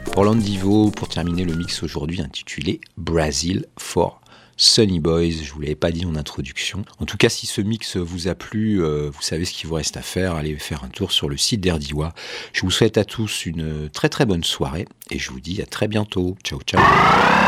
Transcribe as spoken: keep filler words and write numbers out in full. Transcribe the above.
Orlandivo pour terminer le mix aujourd'hui intitulé Brazil for Sunny Boys. Je vous l'avais pas dit en introduction. En tout cas, si ce mix vous a plu, euh, vous savez ce qu'il vous reste à faire. Allez faire un tour sur le site d'Erdiwa. Je vous souhaite à tous une très très bonne soirée et je vous dis à très bientôt. Ciao ciao.